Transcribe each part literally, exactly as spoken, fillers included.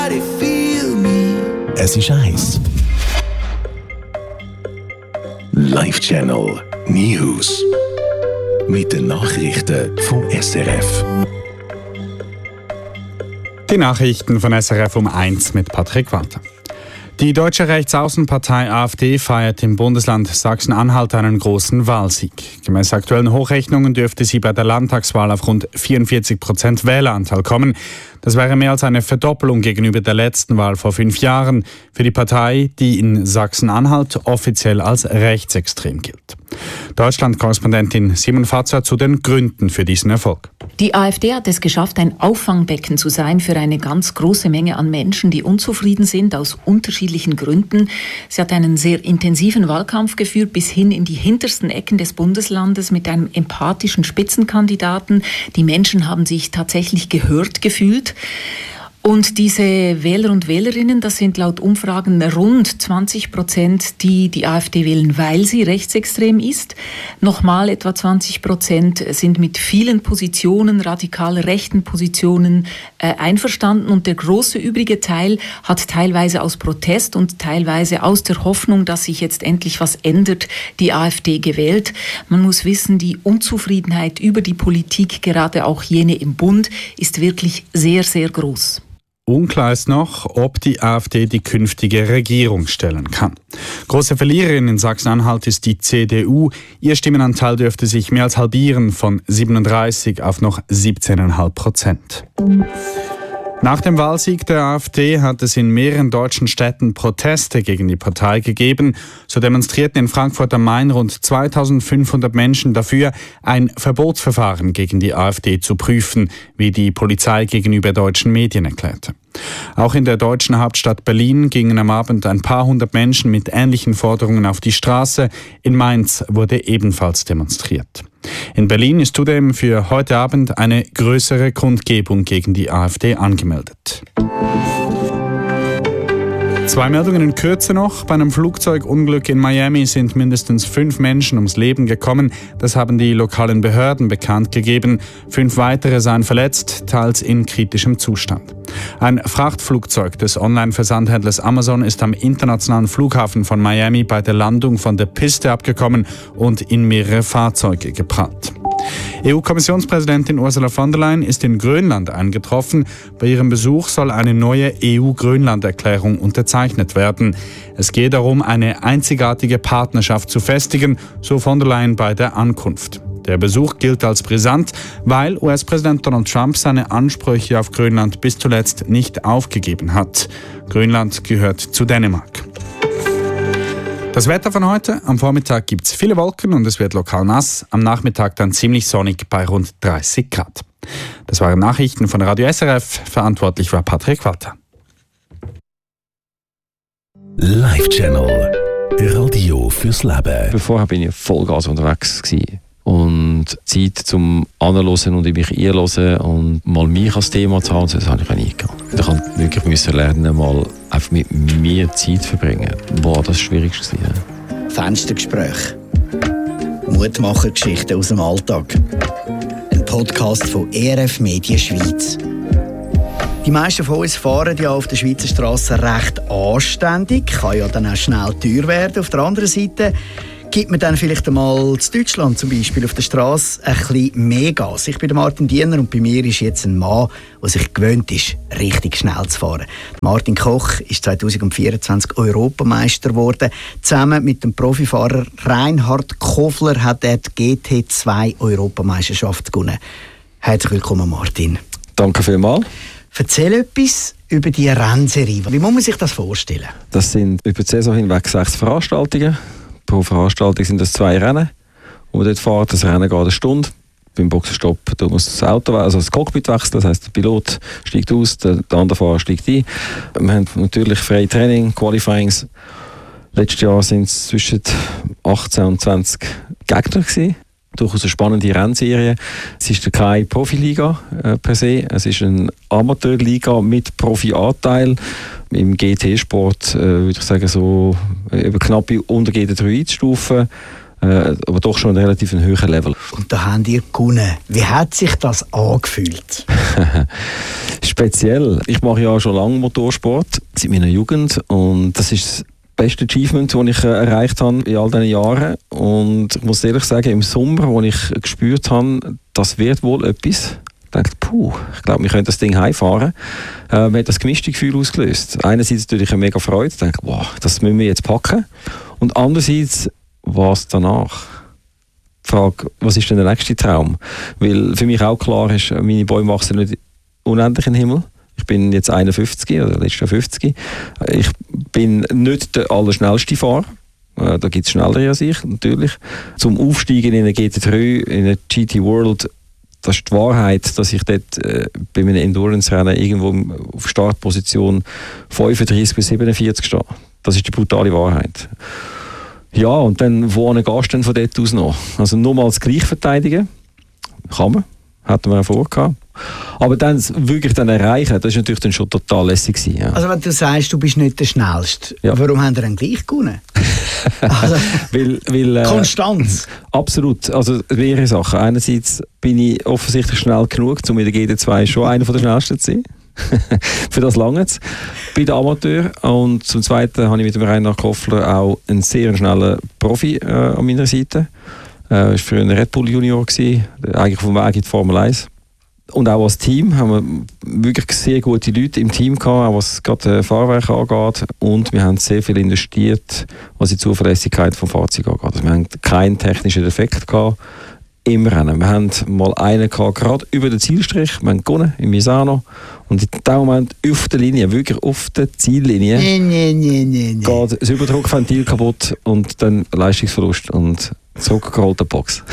Es ist eins. Live Channel News. Mit den Nachrichten vom S R F. Die Nachrichten von S R F um eins mit Patrick Walter. Die deutsche Rechtsaußenpartei AfD feiert im Bundesland Sachsen-Anhalt einen großen Wahlsieg. Gemäß aktuellen Hochrechnungen dürfte sie bei der Landtagswahl auf rund vierundvierzig Prozent Wähleranteil kommen. Das wäre mehr als eine Verdoppelung gegenüber der letzten Wahl vor fünf Jahren für die Partei, die in Sachsen-Anhalt offiziell als rechtsextrem gilt. Deutschland-Korrespondentin Simon Fatzer zu den Gründen für diesen Erfolg. Die AfD hat es geschafft, ein Auffangbecken zu sein für eine ganz große Menge an Menschen, die unzufrieden sind aus unterschiedlichen Gründen. Sie hat einen sehr intensiven Wahlkampf geführt, bis hin in die hintersten Ecken des Bundeslandes mit einem empathischen Spitzenkandidaten. Die Menschen haben sich tatsächlich gehört gefühlt. Und diese Wähler und Wählerinnen, das sind laut Umfragen rund zwanzig Prozent, die die AfD wählen, weil sie rechtsextrem ist. Nochmal etwa zwanzig Prozent sind mit vielen Positionen, radikal rechten Positionen äh, einverstanden. Und der große übrige Teil hat teilweise aus Protest und teilweise aus der Hoffnung, dass sich jetzt endlich was ändert, die AfD gewählt. Man muss wissen, die Unzufriedenheit über die Politik, gerade auch jene im Bund, ist wirklich sehr, sehr groß. Unklar ist noch, ob die AfD die künftige Regierung stellen kann. Große Verliererin in Sachsen-Anhalt ist die C D U. Ihr Stimmenanteil dürfte sich mehr als halbieren, von siebenunddreißig auf noch siebzehn Komma fünf Prozent. Nach dem Wahlsieg der AfD hat es in mehreren deutschen Städten Proteste gegen die Partei gegeben. So demonstrierten in Frankfurt am Main rund zweitausendfünfhundert Menschen dafür, ein Verbotsverfahren gegen die AfD zu prüfen, wie die Polizei gegenüber deutschen Medien erklärte. Auch in der deutschen Hauptstadt Berlin gingen am Abend ein paar hundert Menschen mit ähnlichen Forderungen auf die Straße. In Mainz wurde ebenfalls demonstriert. In Berlin ist zudem für heute Abend eine größere Kundgebung gegen die AfD angemeldet. Zwei Meldungen in Kürze noch. Bei einem Flugzeugunglück in Miami sind mindestens fünf Menschen ums Leben gekommen. Das haben die lokalen Behörden bekannt gegeben. Fünf weitere seien verletzt, teils in kritischem Zustand. Ein Frachtflugzeug des Online-Versandhändlers Amazon ist am internationalen Flughafen von Miami bei der Landung von der Piste abgekommen und in mehrere Fahrzeuge geprallt. E U-Kommissionspräsidentin Ursula von der Leyen ist in Grönland eingetroffen. Bei ihrem Besuch soll eine neue E U-Grönland-Erklärung unterzeichnet werden. Es geht darum, eine einzigartige Partnerschaft zu festigen, so von der Leyen bei der Ankunft. Der Besuch gilt als brisant, weil U S-Präsident Donald Trump seine Ansprüche auf Grönland bis zuletzt nicht aufgegeben hat. Grönland gehört zu Dänemark. Das Wetter von heute: Am Vormittag gibt es viele Wolken und es wird lokal nass. Am Nachmittag dann ziemlich sonnig bei rund dreißig Grad. Das waren Nachrichten von Radio S R F. Verantwortlich war Patrick Walter. Live Channel Radio fürs Leben. Vorher bin ich Vollgas unterwegs gewesen. Und Zeit zum Anhören und in mich einhören und mal mich als Thema zu haben, das habe ich nie gehabt. Ich musste wirklich lernen, mal einfach mit mir Zeit zu verbringen. War das Schwierigste gewesen. Fenstergespräch. Mutmachergeschichten aus dem Alltag. Ein Podcast von E R F Medien Schweiz. Die meisten von uns fahren ja auf der Schweizer Straße recht anständig. Kann ja dann auch schnell teuer werden. Auf der anderen Seite gibt man dann vielleicht einmal zu Deutschland zum Beispiel auf der Straße ein bisschen mehr Gas. Ich bin der Martin Diener und bei mir ist jetzt ein Mann, der sich gewöhnt ist, richtig schnell zu fahren. Martin Koch ist zweitausendvierundzwanzig Europameister geworden. Zusammen mit dem Profifahrer Reinhard Kofler hat er die G T zwei Europameisterschaft gewonnen. Herzlich willkommen, Martin. Danke vielmals. Erzähl etwas über die Rennserie. Wie muss man sich das vorstellen? Das sind über die Saison hinweg sechs Veranstaltungen. Pro Veranstaltung sind das zwei Rennen, wo man dort fährt. Das Rennen geht eine Stunde. Beim Boxenstopp da muss das Auto, also das Cockpit wechseln. Das heisst, der Pilot steigt aus, der, der andere Fahrer steigt ein. Wir haben natürlich freie Training, Qualifyings. Letztes Jahr sind es zwischen achtzehn und zwanzig Gegner gewesen. Durchaus eine spannende Rennserie. Es ist keine Profiliga äh, per se. Es ist eine Amateurliga mit Profi-Anteil. Im G T-Sport äh, würde ich sagen, so über knappe unter G T drei einzustufen. äh, aber doch schon ein relativ höherer Level. Und da habt ihr gewonnen. Wie hat sich das angefühlt? Speziell. Ich mache ja schon lange Motorsport, seit meiner Jugend, und das ist das beste Achievement, das ich äh, erreicht habe in all diesen Jahren. Und ich muss ehrlich sagen, im Sommer, wo ich gespürt habe, das wird wohl etwas, ich dachte, puh, ich glaube, wir können das Ding heimfahren. Äh, mir hat das gemischte Gefühl ausgelöst. Einerseits natürlich eine mega Freude, ich dachte, wow, das müssen wir jetzt packen. Und andererseits, was danach? Die Frage, was ist denn der nächste Traum? Weil für mich auch klar ist, meine Bäume wachsen nicht unendlich in den Himmel. Ich bin jetzt einundfünfzig oder letztes Jahr fünfzig. Ich bin nicht der allerschnellste Fahrer. Da gibt es schnellere als ich, natürlich. Zum Aufsteigen in eine G T drei, in eine G T World, das ist die Wahrheit, dass ich dort äh, bei einem Endurance-Rennen irgendwo auf Startposition fünfunddreißig bis siebenundvierzig stehe. Das ist die brutale Wahrheit. Ja, und dann, wo gehst du denn von dort aus noch? Also nur mal das Gleich verteidigen, kann man, hatten wir ja vorgehabt. Aber dann wirklich dann erreichen, das ist natürlich dann schon total lässig gewesen, ja. Also wenn du sagst, du bist nicht der Schnellste, ja. Warum haben wir dann gleich gewonnen? Also, weil, weil, äh, Konstanz. Absolut. Also mehrere Sachen. Einerseits bin ich offensichtlich schnell genug, um in der G T zwei schon einer der schnellsten zu sein. Für das lange es bei den Amateuren. Und zum Zweiten habe ich mit dem Reinhard Koffler auch einen sehr schnellen Profi äh, an meiner Seite. Er äh, war früher ein Red Bull Junior, gewesen, eigentlich vom Weg in die Formel eins. Und auch als Team haben wir wirklich sehr gute Leute im Team gehabt, auch was gerade Fahrwerk angeht. Und wir haben sehr viel investiert, was die Zuverlässigkeit des Fahrzeugs angeht. Also wir haben keinen technischen Defekt gehabt im Rennen. Wir haben mal einen gehabt, gerade über den Zielstrich. Wir haben gewonnen in Misano. Und in dem Moment auf der Linie, wirklich auf der Ziellinie, nee, nee, nee, nee, nee. geht das Überdruckventil kaputt und dann Leistungsverlust und zurückgeholt der Box.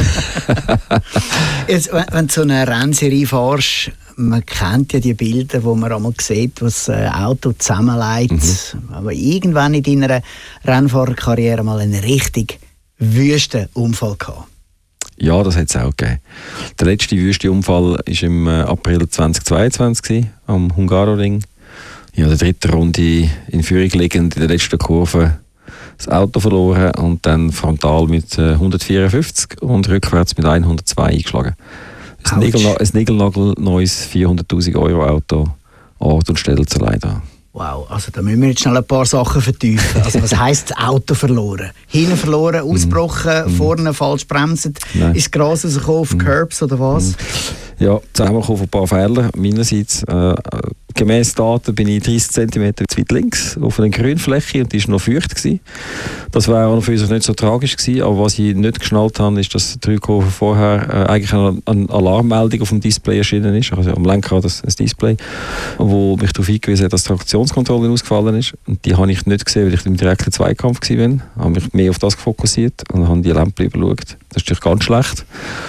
Jetzt, wenn, wenn du so eine Rennserie fährst, man kennt ja die Bilder, wo man einmal sieht, was das Auto zusammenlegt. Mhm. Aber irgendwann in deiner Rennfahrerkarriere mal einen richtig wüsten Unfall gehabt. Ja, das hat es auch gegeben. Der letzte wüste Unfall war im April zweitausendzweiundzwanzig am Hungaroring. Ja, in der dritten Runde in Führung liegend, in der letzten Kurve das Auto verloren und dann frontal mit äh, hundertvierundfünfzig und rückwärts mit hundertzwei eingeschlagen. Ein, Nigelna- ein Nigelnagel-neues vierhunderttausend Euro Auto, Ort und Stelle zu leiden. Wow, also da müssen wir jetzt schnell ein paar Sachen vertiefen. Also was heisst das Auto verloren? Hinten verloren, ausgebrochen, mm. vorne falsch bremsen, Nein. ist Gras rausgekommen auf mm. Curbs oder was? Ja, zusammengekommen von ein paar Fehlern meinerseits. Äh, gemäss Daten bin ich dreißig Zentimeter zu weit links auf einer Grünfläche und die war noch feucht gewesen. Das wäre auch für uns nicht so tragisch gewesen, aber was ich nicht geschnallt habe, ist, dass drei Kurven vorher äh, eigentlich eine, eine Alarmmeldung auf dem Display erschienen ist, also am Lenkrad ein, ein Display, wo mich darauf hingewiesen hat, dass die Traktionskontrolle ausgefallen ist. Und die habe ich nicht gesehen, weil ich im direkten Zweikampf war. Ich habe mich mehr auf das fokussiert und habe die Lampe überschaut. Das ist natürlich ganz schlecht.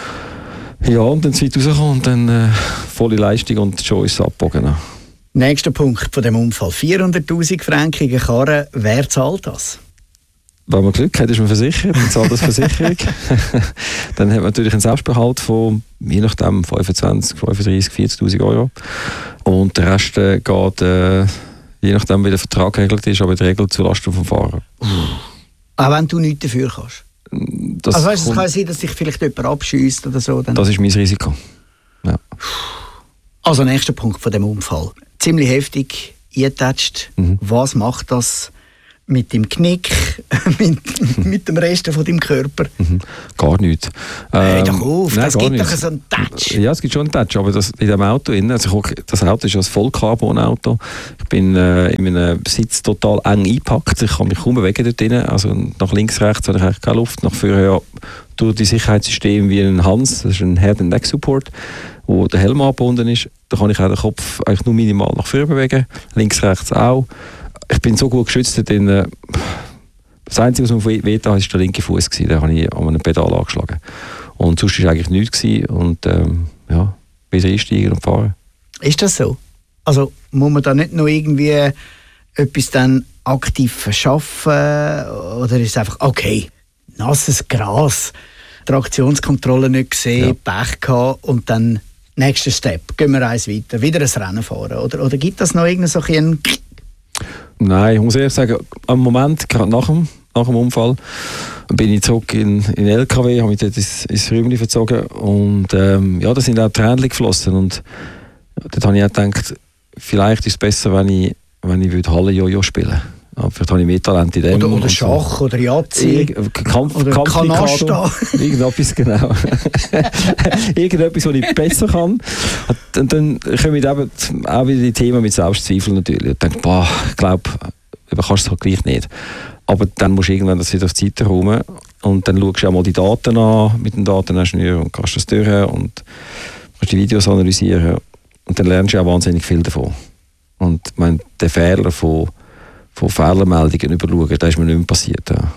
Ja, und dann sind wir rausgekommen und dann äh, volle Leistung und schon ist es abgebogen. Nächster Punkt von dem Unfall. vierhunderttausend Franken in Karre. Wer zahlt das? Wenn man Glück hat, ist man versichert, dann zahlt das Versicherung. Dann hat man natürlich einen Selbstbehalt von, je nachdem, fünfundzwanzig, fünfunddreißig, vierzigtausend Euro. Und der Rest äh, geht, äh, je nachdem, wie der Vertrag geregelt ist, aber in der Regel zulasten vom Fahrer. Auch wenn du nichts dafür kannst? Das also weißt, es kann sein, dass dich vielleicht jemand abschießt oder so. Dann. Das ist mein Risiko. Ja. Also nächster Punkt von dem Unfall. Ziemlich heftig eingetatscht. Mhm. Was macht das mit dem Knick, mit, mit dem Rest von deinem Körper? Mhm. Gar nichts. Hey, ähm, doch auf, nein, das gibt nicht. doch so einen Touch. Ja, es gibt schon einen Touch, aber das, in dem Auto, also ich, das Auto ist ja ein Vollcarbon-Auto. Ich bin äh, in meinem Sitz total eng eingepackt, ich kann mich kaum bewegen dort drin. Also nach links, rechts habe ich eigentlich keine Luft. Nach vorne ja durch die Sicherheitssysteme wie ein Hans, das ist ein Head and Neck Support, wo der Helm angebunden ist. Da kann ich auch den Kopf eigentlich nur minimal nach vorne bewegen, links, rechts auch. Ich bin so gut geschützt, denn äh, das Einzige, was mir wehtat, war der linke Fuß. Den habe ich an einem Pedal angeschlagen. Und sonst war eigentlich nichts. Und ähm, ja, wieder einsteigen und fahren. Ist das so? Also muss man da nicht noch irgendwie etwas dann aktiv verschaffen? Oder ist es einfach, okay, nasses Gras, Traktionskontrolle nicht gesehen, ja. Pech gehabt und dann nächster Step, gehen wir eins weiter, wieder ein Rennen fahren? Oder, oder gibt das noch irgendeinen so einen... Nein, ich muss ehrlich sagen, am Moment, gerade nach dem nach dem Unfall. Dann bin ich zurück in in L K W, habe mich dort ins, ins Räumchen verzogen und ähm, ja, da sind auch Tränen geflossen und dort habe ich auch gedacht, vielleicht ist es besser, wenn ich, wenn ich Halle-Jojo spielen würde. Ja, vielleicht habe ich mehr Talent in dem. Oder, oder Schach so. Oder Jazzi. Kampf, oder Kanasta. Irgendetwas, genau. Irgendetwas, was ich besser kann. Und dann kommen eben auch wieder die Themen mit Selbstzweifel natürlich. Ich denke, boah, ich glaube, du kannst es halt gleich nicht. Aber dann musst du irgendwann das wieder auf die Seite räumen und dann schaust du auch mal die Daten an mit dem Dateningenieur und kannst das durch und kannst die Videos analysieren und dann lernst du auch wahnsinnig viel davon. Und ich meine, der Fehler von von Fehlermeldungen überschauen, das ist mir nicht mehr passiert. Ja.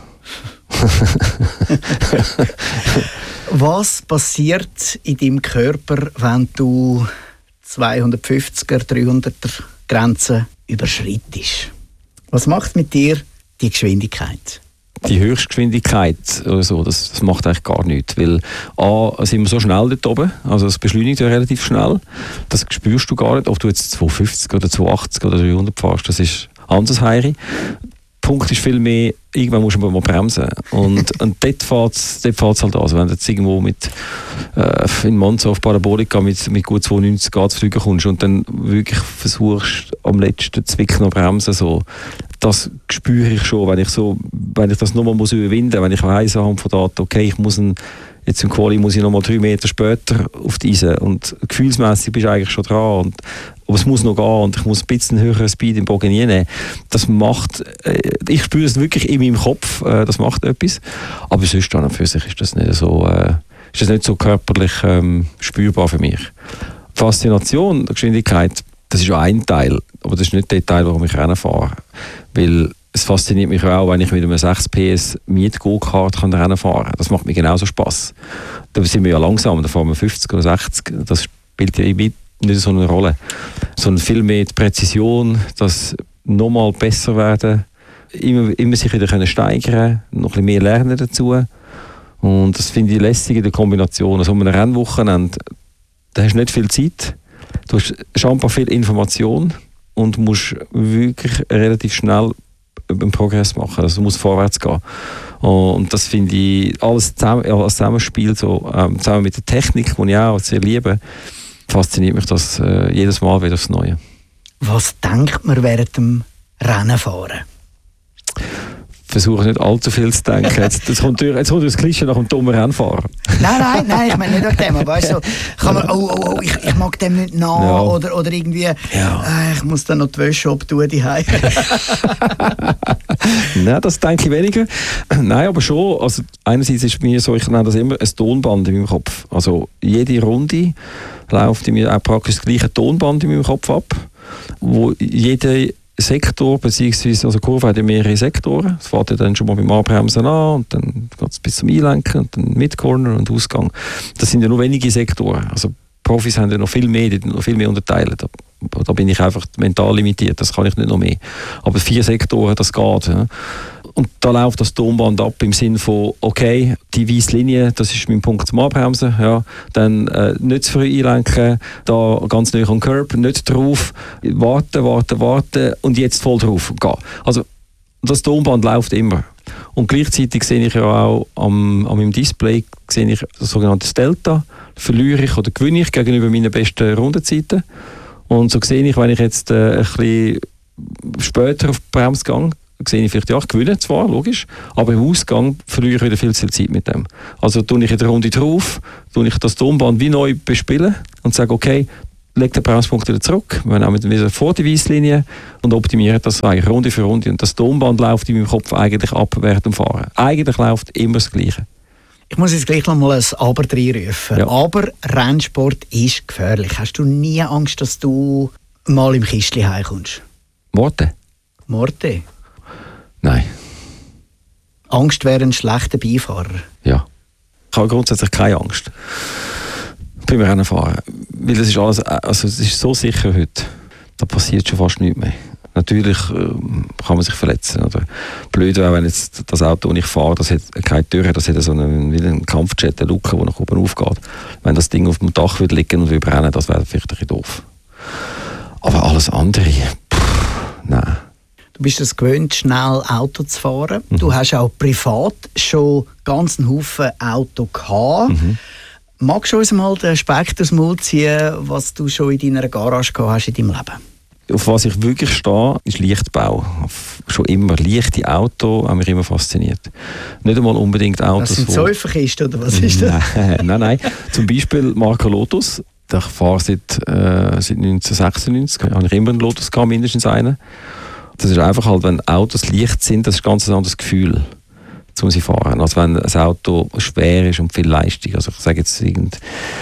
Was passiert in deinem Körper, wenn du zweihundertfünfziger, dreihunderter Grenzen überschreitest? Was macht mit dir die Geschwindigkeit? Die Höchstgeschwindigkeit oder so, das, das macht eigentlich gar nichts, weil A, sind wir so schnell dort oben, also es beschleunigt ja relativ schnell, das spürst du gar nicht, ob du jetzt zweihundertfünfzig oder zweihundertachtzig oder dreihundert fährst, das ist anders heiri. Der Punkt ist viel mehr, irgendwann musst du mal bremsen. Und, und dort fährt es dort halt an. Also wenn du jetzt irgendwo mit, äh, in Monza auf Parabolika mit, mit gut zweiundneunzig Grad zu fliegen kommst und dann wirklich versuchst, am letzten Zwick noch bremsen, so, das spüre ich schon, wenn ich, so, wenn ich das nochmal muss überwinden muss, wenn ich weiss anhand von Daten, okay, ich muss ein, jetzt im Quali muss ich nochmal drei Meter später auf die Eise und gefühlsmässig bist du eigentlich schon dran. Und, aber es muss noch gehen und ich muss ein bisschen höheren Speed im Bogen nehmen. Das macht, äh, ich spüre es wirklich in meinem Kopf, äh, das macht etwas. Aber sonst an und für sich ist das nicht so, äh, ist das nicht so körperlich ähm, spürbar für mich. Faszination der Geschwindigkeit, das ist ja ein Teil, aber das ist nicht der Teil, warum ich Rennen fahre. Weil es fasziniert mich auch, wenn ich mit einem sechs P S Miet-Go-Kart Rennen fahren kann. Das macht mir genauso Spass. Da sind wir ja langsam, da fahren wir fünfzig oder sechzig. Das spielt ja nicht so eine Rolle. Sondern viel mehr die Präzision, das nochmal besser werden, immer, immer sich wieder können steigern, noch ein bisschen mehr lernen dazu. Und das finde ich lässig in der Kombination. Also um eine Rennwochenende, da hast du nicht viel Zeit, du hast scheinbar viel Information und musst wirklich relativ schnell einen Progress machen, also muss vorwärts gehen. Und das finde ich, alles zusammen, als Zusammenspiel, so, ähm, zusammen mit der Technik, die ich auch sehr liebe, fasziniert mich das äh, jedes Mal wieder aufs Neue. Was denkt man während dem Rennenfahren? Versuche nicht allzu viel zu denken. Jetzt, jetzt, kommt, jetzt kommt das Klischee nach einem dummen Rennfahrer. Nein, nein, nein, ich meine nicht nach dem. Aber weißt du, kann man, oh, oh, oh, ich, ich mag dem nicht nach ja. oder, oder irgendwie, ja. äh, ich muss dann noch die Wäsche abtun, die Hause. Nein, das denke ich weniger. Nein, aber schon. Also einerseits ist mir so, ich nenne das immer ein Tonband in meinem Kopf. Also jede Runde läuft in mir auch praktisch das gleiche Tonband in meinem Kopf ab, wo jede Sektor, beziehungsweise also Kurve hat ja mehrere Sektoren. Es fährt ja dann schon mal beim Anbremsen an und dann geht es bis zum Einlenken und dann Mid-Corner und Ausgang. Das sind ja nur wenige Sektoren. Also Profis haben ja noch viel mehr, die noch viel mehr unterteilen. Da, da bin ich einfach mental limitiert, das kann ich nicht noch mehr. Aber vier Sektoren, das geht. Ja. Und da läuft das Tonband ab im Sinne von, okay, die weiße Linie, das ist mein Punkt zum Anbremsen, ja, dann äh, nicht zu früh einlenken, da ganz nah am Curb, nicht drauf, warten, warten, warten und jetzt voll drauf gehen. Also das Tonband läuft immer. Und gleichzeitig sehe ich ja auch am, an meinem Display sehe ich das sogenannte Delta, verliere ich oder gewinne ich gegenüber meinen besten Rundenzeiten. Und so sehe ich, wenn ich jetzt äh, ein bisschen später auf die Bremse gehe, sehe ich vielleicht, ja, ich gewinne zwar, logisch, aber im Ausgang verliere ich wieder viel zu viel Zeit mit dem. Also tue ich in der Runde drauf, tue ich das Tonband wie neu bespielen und sage, okay, leg den Bremspunkt wieder zurück, wir nehmen wieder vor die Weisslinie und optimieren das eigentlich Runde für Runde. Und das Tonband läuft in meinem Kopf eigentlich ab während dem Fahren. Eigentlich läuft immer das Gleiche. Ich muss jetzt gleich noch mal ein Aber reinrufen. Ja. Aber Rennsport ist gefährlich. Hast du nie Angst, dass du mal im Kistchen heimkommst? Morte? Morte? Nein. Angst wäre ein schlechter Beifahrer? Ja. Ich habe grundsätzlich keine Angst beim Rennenfahren. Weil es ist alles, also es ist so sicher heute, da passiert schon fast nichts mehr. Natürlich äh, kann man sich verletzen. Oder blöd wäre, wenn jetzt das Auto, das ich fahre, das hat keine Tür, das hat so einen, wie ein Kampfjet, eine Luke, die nach oben aufgeht. Wenn das Ding auf dem Dach würde liegen und würde brennen, das wäre vielleicht ein bisschen doof. Aber alles andere, pff, nein. Du Du bist es gewöhnt, schnell Auto zu fahren. Mhm. Du hast auch privat schon ganz einen Haufen Auto gehabt. Mhm. Magst du uns mal den Speck aus dem Mund ziehen, was du schon in deiner Garage gehabt hast in deinem Leben? Auf was ich wirklich stehe, ist Leichtbau. Schon immer. Leichte Autos haben mich immer fasziniert. Nicht einmal unbedingt Autos. Das sind Säuferkisten, oder was ist das? Nein, nein, nein. Zum Beispiel Marke Lotus. Ich fahre seit, äh, seit neunzehnhundertsechsundneunzig. Habe ich immer einen Lotus gehabt, mindestens einen. Das ist einfach halt, wenn Autos leicht sind, das ist ein ganz anderes Gefühl, um sie zu fahren. Als wenn ein Auto schwer ist und viel Leistung. Also ich sage jetzt irgend...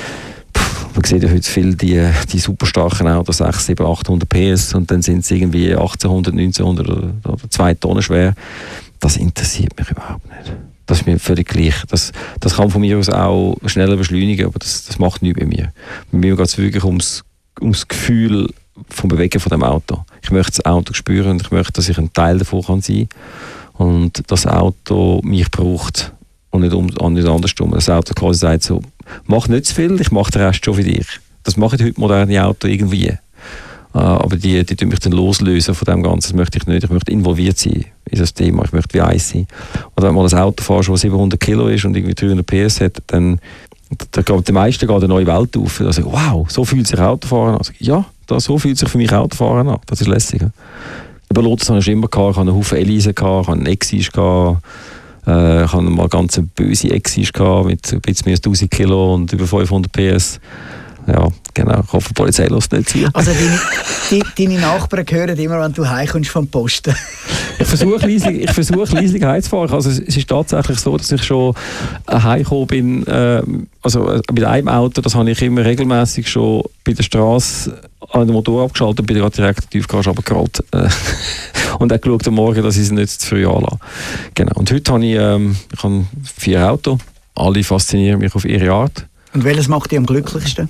Man sieht ja heute viel die, die super starken Autos, sechshundert, siebenhundert, achthundert P S und dann sind sie irgendwie achtzehnhundert, neunzehnhundert oder, oder zwei Tonnen schwer. Das interessiert mich überhaupt nicht. Das ist mir völlig gleich. Das, das kann von mir aus auch schneller beschleunigen, aber das, das macht nichts bei mir. Bei mir geht es wirklich ums, ums Gefühl vom Bewegen von dem Auto. Ich möchte das Auto spüren und ich möchte, dass ich ein Teil davon kann sein kann und das Auto mich braucht. Und nicht, um, nicht andersrum. Das Auto quasi sagt so, mach nicht zu viel, ich mache den Rest schon für dich. Das machen heute moderne Autos irgendwie. Äh, aber die, die tun mich dann loslösen von dem Ganzen. Das möchte ich nicht. Ich möchte involviert sein in das Thema. Ich möchte wie eins sein. Oder wenn man das Auto fährt, das siebenhundert Kilo ist und irgendwie dreihundert P S hat, dann da geht den meisten geht eine neue Welt auf. Also, wow, so fühlt sich Autofahren an. Also, ja, das, so fühlt sich für mich Autofahren an. Das ist lässig. Bei Lotus habe ich immer gehabt. Ich hatte einen Haufen Elise, ich hatte einen Exige gehabt. Äh, ich hatte mal ganz eine böse Exige gehabt, mit ein bisschen mehr als tausend Kilo und über fünfhundert P S. Ja, genau. Ich hoffe, die Polizei lässt nicht zu. Also deine, die, deine Nachbarn hören immer, wenn du heimkommst vom Posten. Ich versuche leislich, ich versuche leislich heimzufahren. Also es ist tatsächlich so, dass ich schon heimgekommen bin. Äh, also mit einem Auto, das habe ich immer regelmäßig schon bei der Straße an den Motor abgeschaltet und bin gerade direkt in die Tiefgarage runtergerollt. Äh, und dann geschaut am Morgen, dass ich es nicht zu früh anlasse. Genau. Und heute habe ich, ähm, ich habe vier Autos. Alle faszinieren mich auf ihre Art. Und welches macht dich am glücklichsten?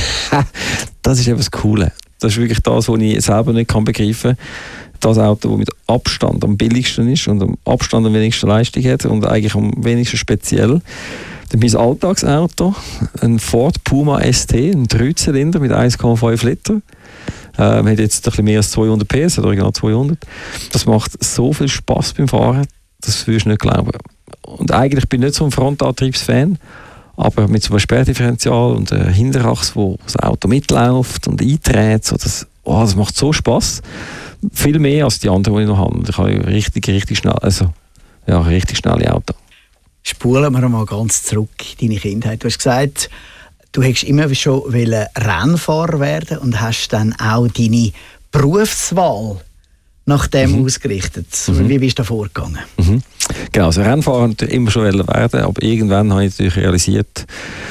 Das ist eben das Coole. Das ist wirklich das, was ich selber nicht kann begreifen kann. Das Auto, das mit Abstand am billigsten ist und am Abstand am wenigsten Leistung hat und eigentlich am wenigsten speziell. Das ist mein Alltagsauto, ein Ford Puma S T, ein Dreizylinder mit eins Komma fünf Liter. Ähm, hat jetzt ein bisschen mehr als zweihundert P S, oder genau zweihundert. Das macht so viel Spass beim Fahren, das würdest du nicht glauben. Und eigentlich bin ich nicht so ein Frontantriebsfan, aber mit so einem Sperrdifferential und einer Hinterachse, wo das Auto mitläuft und einträgt, so das, oh, das macht so Spass. Viel mehr als die anderen, die ich noch habe. Ich habe richtig, richtig schnell, also, ja, richtig schnelle Auto. Spulen wir mal ganz zurück in deine Kindheit. Du hast gesagt, du hättest immer schon Rennfahrer werden und hast dann auch deine Berufswahl nach dem mhm. ausgerichtet. Mhm. Wie bist du da vorgegangen? Mhm. Genau, also Rennfahrer wollte ich immer schon werden, aber irgendwann habe ich natürlich realisiert,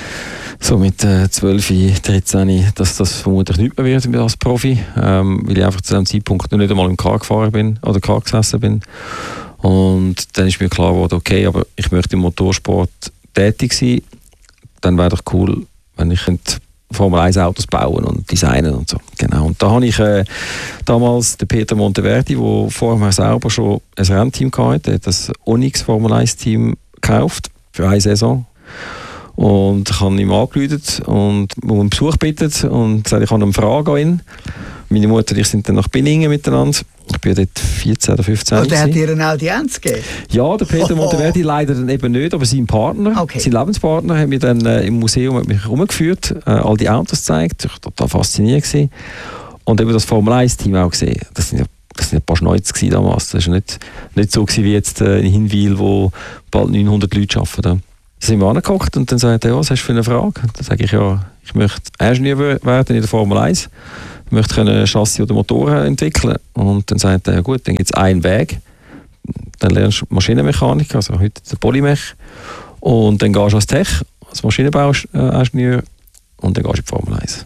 so mit äh, zwölf, dreizehn, dass das vermutlich nicht mehr wird als Profi, ähm, weil ich einfach zu diesem Zeitpunkt noch nicht einmal im Car gefahren bin oder Car gesessen bin. Und dann ist mir klar geworden, okay, aber ich möchte im Motorsport tätig sein, dann wäre doch cool, wenn ich Formel eins Autos bauen und designen und so. Genau. Und da habe ich äh, damals den Peter Monteverdi, der vorher selber schon ein Rennteam hatte, hat das Onyx Formel eins Team gekauft für eine Saison. Und ich habe ihm angerufen und um einen Besuch gebeten und gesagt, ich habe eine Frage an ihn. Meine Mutter und ich sind dann nach Billingen miteinander. Ich war dort vierzehn oder fünfzehn. Und der hat dir eine Audienz gegeben? Ja, der Peter oh. Monteverdi leider dann eben nicht, aber sein Partner, okay. sein Lebenspartner, hat mich dann äh, im Museum hat mich herumgeführt, äh, all die Autos gezeigt. Ich war total fasziniert gewesen. Und eben das Formel eins Team auch gesehen. Das sind ja Das waren ein paar Schnäuze damals. Das war nicht, nicht so wie jetzt äh, in Hinwil, wo bald neunhundert Leute arbeiten. Da sind wir angeguckt und dann sagt er, ja, was hast du für eine Frage? Dann sage ich, ja, ich möchte Ingenieur werden in der Formel eins. Ich möchte können Chassis oder Motoren entwickeln. Und dann sagt er, ja gut, dann gibt es einen Weg. Dann lernst du Maschinenmechanik, also heute der Polymech. Und dann gehst du als Tech, als Maschinenbauingenieur und dann gehst du in die Formel eins.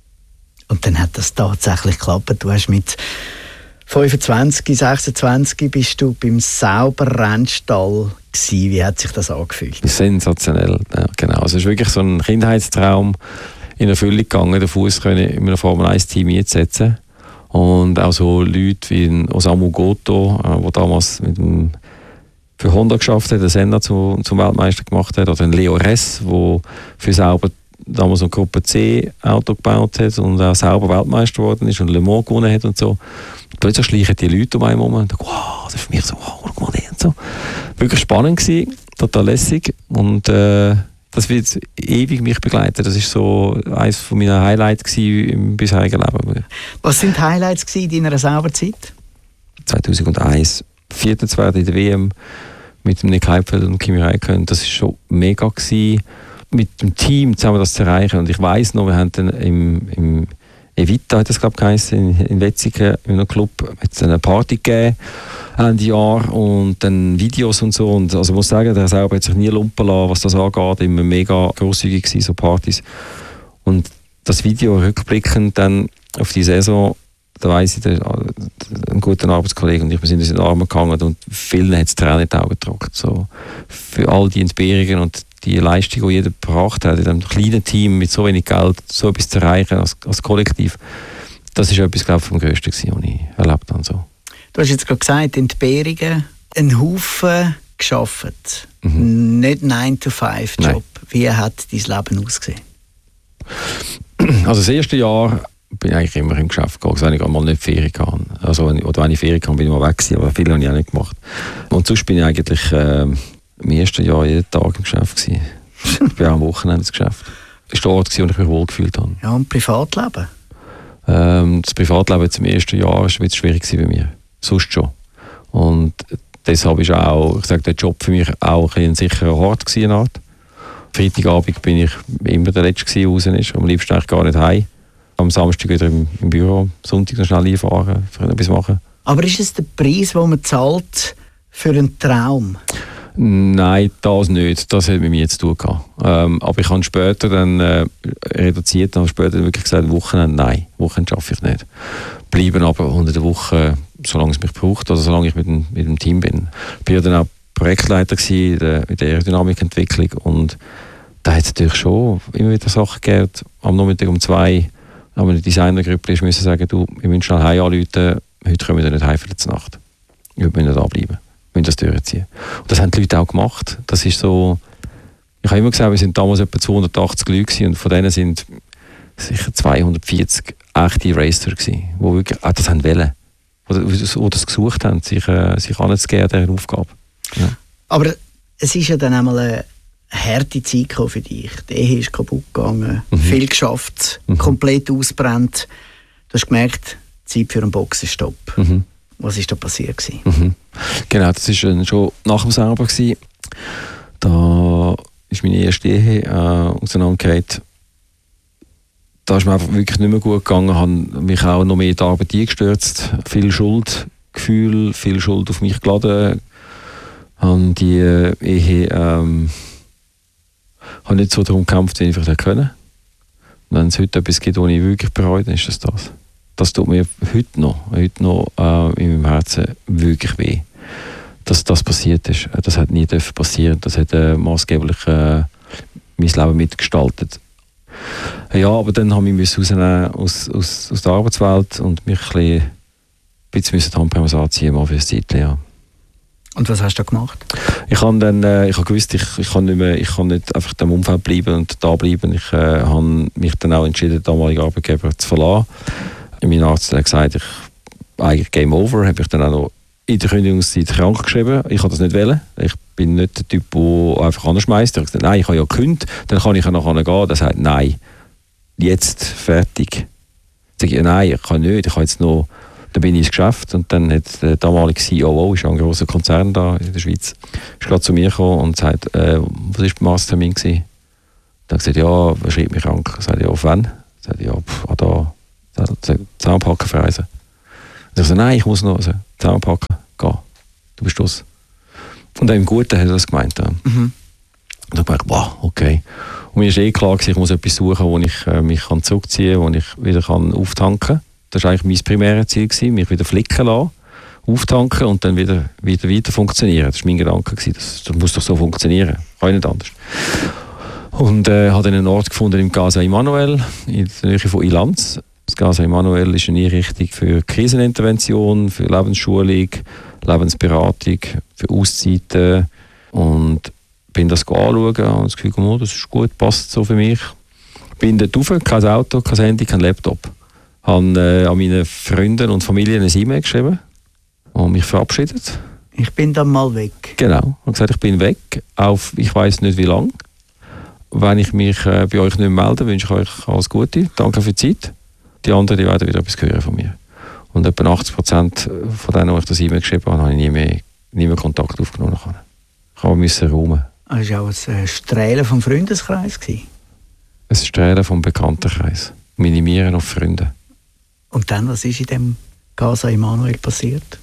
Und dann hat das tatsächlich geklappt. Du hast mit fünfundzwanzig, sechsundzwanzig bist du beim Sauber-Rennstall gewesen. Wie hat sich das angefühlt? Sensationell, ja, genau. Also es ist wirklich so ein Kindheitstraum in Erfüllung gegangen, den Fuß in einem Formel eins Team einzusetzen. Und auch so Leute wie Osamu Goto, der damals mit dem für Honda geschafft hat, den Senna zu, zum Weltmeister gemacht hat, oder Leo Ress, der für Sauber damals eine Gruppe C Auto gebaut hat und auch selber Weltmeister geworden ist und Le Mans gewonnen hat und so. Und plötzlich schleichen die Leute um einen herum und denken, wow, das ist für mich so, wow, guck mal den und so. Wirklich spannend gewesen, total lässig und äh, das wird jetzt ewig mich begleiten. Das ist so eines von meinen Highlights im bisherigen Leben. Was sind die Highlights in deiner selber Zeit? zweitausendeins Vierter zu werden in der W M mit dem Nick Heidfeld und Kimi Räikkönen. Das war schon mega gewesen, mit dem Team zusammen das zu erreichen. Und ich weiss noch, wir haben dann im, im Evita, hat das glaube ich geheißen, in, in Wetzikon, in einem Club, hat eine Party gegeben, Ende Jahr, und dann Videos und so. Und also ich muss sagen, der selber hat sich nie lumpen lassen, was das angeht, immer mega grosszügig gewesen, so Partys. Und das Video rückblickend dann auf die Saison, da weiss ich, der, ein guter Arbeitskollege und ich, wir sind uns in den Armen gehangen und vielen hat es Tränen in die Augen getrocknet. So, für all die Entbehrungen und die Leistung, die jeder gebracht hat, in einem kleinen Team mit so wenig Geld, so etwas zu erreichen als, als Kollektiv, das ist etwas, glaube ich, vom Größten gewesen, was ich erlebt habe. So. Du hast jetzt gerade gesagt, Entbehrungen, einen Haufen gearbeitet, mhm. nicht nine to five Job. Wie hat dein Leben ausgesehen? Also das erste Jahr bin ich eigentlich immer im Geschäft gegangen, wenn ich einmal nicht Ferien kann. Also, oder wenn ich Ferien kann, bin ich mal weg gewesen, aber viel habe ich auch nicht gemacht. Und sonst bin ich eigentlich äh, im ersten Jahr jeden Tag im Geschäft gewesen. Ich bin auch am Wochenende ins Geschäft. Das war der Ort, wo ich mich wohl gefühlt habe. Ja, und Privatleben? Ähm, das Privatleben jetzt im ersten Jahr war ein bisschen schwierig bei mir. Sonst schon. Und deshalb ist auch, ich sage, der Job für mich auch ein, ein sicherer Ort gewesen, eine Art. Freitagabend bin ich immer der Letzte gewesen, raus ist. Am liebsten eigentlich gar nicht heim. Am Samstag wieder im, im Büro, am Sonntag noch schnell einfahren, für etwas machen. Aber ist es der Preis, den man zahlt für einen Traum? Nein, das nicht. Das hat mit mir zu tun gehabt. Ähm, aber ich habe später dann äh, reduziert, habe später wirklich gesagt, Wochenende, nein, Wochenende schaffe ich nicht. Bleiben aber unter der Woche, solange es mich braucht, oder solange ich mit dem, mit dem Team bin. Ich war dann auch Projektleiter in der, in der Aerodynamikentwicklung und da hat es natürlich schon immer wieder Sachen gegeben. Am Nachmittag um zwei aber eine Designergruppe musste sagen, du, wir müssen schnell heim anrufen, heute können wir nicht heim für die Nacht. Wir müssen da bleiben, wir müssen das durchziehen. Und das haben die Leute auch gemacht. Das ist so, ich habe immer gesagt, wir sind damals etwa zweihundertachtzig Leute gewesen, und von denen sind sicher zweihundertvierzig echte Racer gewesen, die wirklich auch das haben wollen, oder, oder das gesucht haben, sich, äh, sich anzugeben, dieser Aufgabe. Ja. Aber es ist ja dann einmal eine harte Zeit für dich. Die Ehe ist kaputt gegangen, mhm. viel geschafft, mhm. komplett ausgebrannt. Du hast gemerkt, Zeit für einen Boxenstopp. Mhm. Was war da passiert? Mhm. Genau, das war schon nach dem Sauber gewesen. Da ist meine erste Ehe äh, auseinandergegangen. Da ist mir einfach wirklich nicht mehr gut gegangen. Ich habe mich auch noch mehr in die Arbeit eingestürzt. Viel Schuldgefühl, viel Schuld auf mich geladen. Habe die Ehe ähm, habe nicht so darum gekämpft, wie ich vielleicht können. Und wenn es heute etwas gibt, was ich wirklich bereue, dann ist das das. Das tut mir heute noch, heute noch äh, in meinem Herzen wirklich weh, dass das passiert ist. Das hat nie dürfen passieren. Das hat äh, maßgeblich äh, mein Leben mitgestaltet. Ja, aber dann habe ich mich rausnehmen aus, aus, aus der Arbeitswelt und mich ein bisschen, ein bisschen die Handbremse anziehen, mal für ein Zeitchen, ja. Und was hast du da gemacht? Ich habe dann, äh, ich habe gewusst, ich, ich kann nicht mehr, ich kann nicht einfach in dem Umfeld bleiben und da bleiben. Ich äh, habe mich dann auch entschieden, den damaligen Arbeitgeber zu verlassen. Mein Arzt hat gesagt, ich, eigentlich Game Over, habe ich dann auch noch in der Kündigungszeit krank geschrieben. Ich habe das nicht wollen. Ich bin nicht der Typ, der einfach anschmeißt. Ich habe gesagt, nein, ich habe ja gekündigt, dann kann ich ja nachher gehen. Er sagt, nein, jetzt fertig. Ich sage, nein, ich kann nicht, ich habe jetzt noch. Dann bin ich ins Geschäft und dann hat der damalige C O O, ist ein grosser Konzern da in der Schweiz, ist gerade zu mir gekommen und sagt, äh, was war beim Arzttermin gewesen? Dann gesagt, ja, er schreibt mich krank. Ich sage, ja, auf wann? Ich sage, ja, pff, da, Zahnpacken verreisen. Und ich sage, nein, ich muss noch also, Zahnpacken gehen. Du bist das. Und dann im Guten hat er das gemeint. Ja. Mhm. Und dann habe ich gedacht, wow, okay. Und mir war eh klar, ich muss etwas suchen, wo ich äh, mich kann zurückziehen kann, wo ich wieder kann auftanken kann. Das war eigentlich mein primäres Ziel, mich wieder flicken lassen, auftanken und dann wieder, wieder weiter funktionieren. Das war mein Gedanke. Das, das muss doch so funktionieren. Kann nicht anders. Und äh, habe dann einen Ort gefunden im Casa Emanuel, in der Nähe von Ilanz. Das Casa Emanuel ist eine Einrichtung für Krisenintervention, für Lebensschulung, Lebensberatung, für Auszeiten. Und bin das anschauen und das Gefühl, oh, das ist gut, passt so für mich. Bin dort rauf, kein Auto, kein Handy, kein Laptop. Habe äh, an meine Freunde und Familie eine E-Mail geschrieben und mich verabschiedet. Ich bin dann mal weg. Genau. Und gesagt, ich bin weg, auf ich weiss nicht wie lange. Wenn ich mich äh, bei euch nicht mehr melde, wünsche ich euch alles Gute. Danke für die Zeit. Die anderen, die werden wieder etwas hören von mir. Und etwa achtzig Prozent von denen, die ich das E-Mail geschrieben habe, habe ich nie mehr, nie mehr Kontakt aufgenommen. Ich musste räumen. Das war auch ein Strahlen vom Freundeskreis. Ein Strahlen vom Bekanntenkreis. Minimieren auf Freunde. Und dann, was ist in dem Casa Emanuel passiert?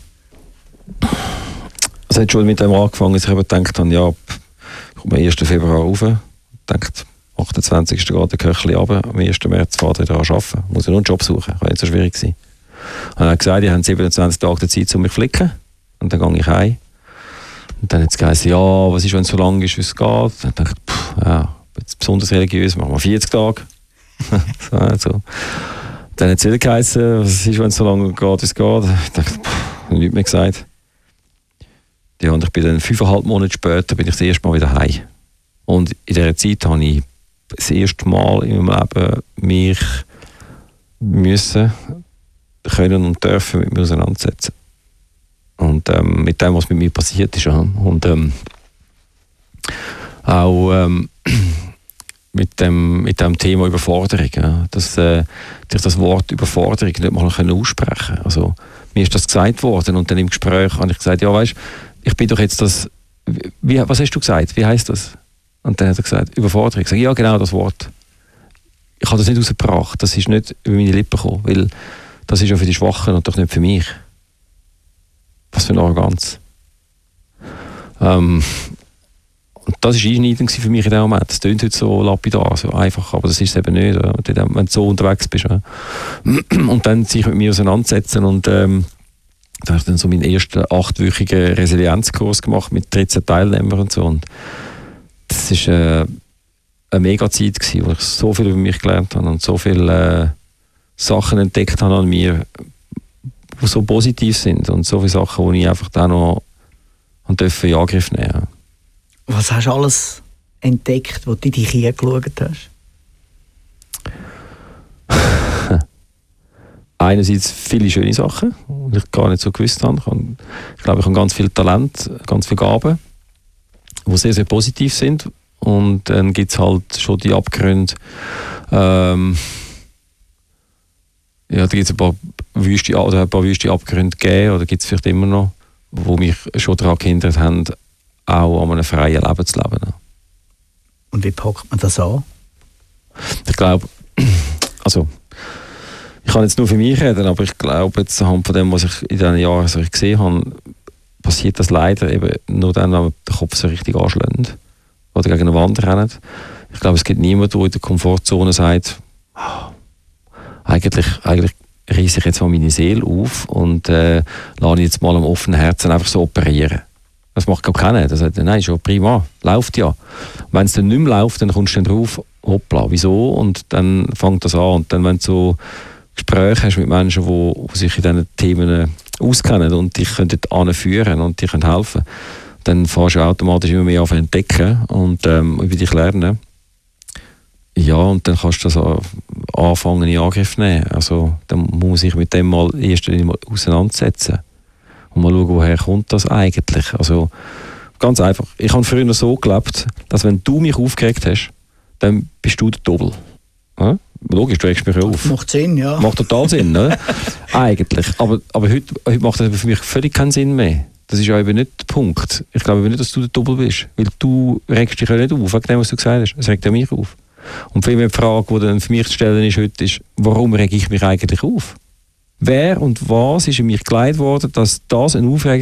Es hat schon mit dem angefangen, dass ich gedacht habe, ja, ich komme am ersten Februar rauf. Ich dachte, am achtundzwanzigsten geht der Köchli runter, am ersten März fährt er wieder an arbeiten. Muss er nur einen Job suchen, kann nicht so schwierig sein. Und er hat gesagt, die haben siebenundzwanzig Tage Zeit, um mich zu flicken. Und dann gehe ich heim. Und dann hat es gesagt, ja, was ist, wenn es so lang ist, wie es geht? Und dann dachte ich, pff, ja, jetzt besonders religiös, machen wir vierzig Tage. so, also. Dann hat es wieder geheißen, was ist, wenn es so lange geht, wie es geht? Ich dachte, pff, nichts mehr gesagt. Ja, und ich bin dann fünfeinhalb Monate später bin ich das erste Mal wieder heim. Und in dieser Zeit habe ich das erste Mal in meinem Leben mich müssen, können und dürfen mit mir auseinandersetzen. Und ähm, mit dem, was mit mir passiert ist. Ja. Und ähm, auch ähm, mit, dem, mit dem Thema Überforderung. Ja. Dass äh, ich das Wort Überforderung nicht mal aussprechen konnte. Also, mir ist das gesagt worden und dann im Gespräch habe ich gesagt, ja weißt, ich bin doch jetzt das, wie, was hast du gesagt, wie heisst das? Und dann hat er gesagt, Überforderung. Ich sage, ja genau das Wort. Ich habe das nicht rausgebracht, das ist nicht über meine Lippen gekommen, weil das ist ja für die Schwachen und doch nicht für mich. Was für eine Arroganz. Ähm, und das war einschneidend für mich in dem Moment. Das klingt heute so lapidar, so einfach, aber das ist es eben nicht, wenn du so unterwegs bist. Ja. Und dann sich mit mir auseinandersetzen und ähm, da habe ich dann so meinen ersten achtwöchigen Resilienzkurs gemacht mit dreizehn Teilnehmern und so. Und das war äh, eine mega Zeit gewesen, wo ich so viel über mich gelernt habe und so viele äh, Sachen entdeckt habe an mir, die so positiv sind und so viele Sachen, die ich einfach dann noch in Angriff nehmen durfte. Was hast du alles entdeckt, wo du dich hingeschaut hast? Einerseits viele schöne Sachen, die ich gar nicht so gewusst habe. Ich glaube, ich habe ganz viel Talent, ganz viele Gaben, die sehr, sehr positiv sind. Und dann gibt es halt schon die Abgründe. Ähm, ja, da gibt es ein paar wüste, oder ein paar wüste Abgründe gegeben, oder gibt es vielleicht immer noch, die mich schon daran gehindert haben, auch an einem freien Leben zu leben. Und wie packt man das an? Ich glaube, also ich kann jetzt nur für mich reden, aber ich glaube, jetzt anhand von dem, was ich in diesen Jahren so gesehen habe, passiert das leider eben nur dann, wenn man den Kopf so richtig anschlägt oder gegen eine Wand rennt. Ich glaube, es gibt niemanden, der in der Komfortzone sagt, oh, eigentlich, eigentlich reisse ich jetzt mal meine Seele auf und äh, lasse jetzt mal am offenen Herzen einfach so operieren. Das macht gar keiner. Das sagt, nein, ist ja prima, läuft ja. Wenn es dann nicht mehr läuft, dann kommst du dann drauf, hoppla, wieso? Und dann fängt das an. Und dann, wenn du so Gespräche hast mit Menschen, die sich in diesen Themen auskennen und dich dort anführen und dich helfen können, dann fährst du automatisch immer mehr auf entdecken und ähm, über dich lernen. Ja, und dann kannst du das anfangen in Angriff nehmen. Also, dann muss man sich mit dem mal erst einmal auseinandersetzen und mal schauen, woher kommt das eigentlich. Also, ganz einfach. Ich habe früher so gelebt, dass wenn du mich aufgeregt hast, dann bist du der Doppel. Ja? Logisch, du regst mich auf. Macht Sinn, ja. Macht total Sinn, oder? Eigentlich. Aber, aber heute, heute macht das für mich völlig keinen Sinn mehr. Das ist ja eben nicht der Punkt. Ich glaube eben nicht, dass du der Doppel bist. Weil du regst dich ja nicht auf, wegen dem, was du gesagt hast. Es regt ja mich auf. Und vielmehr die Frage, die dann für mich zu stellen ist heute, ist, warum rege ich mich eigentlich auf? Wer und was ist in mich geleitet worden, dass das eine Aufregung